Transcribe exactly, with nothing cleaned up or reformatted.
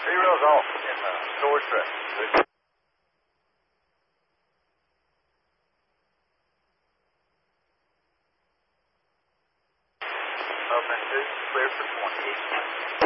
T-rail's off in the storage track. Up and two, clear for twenty.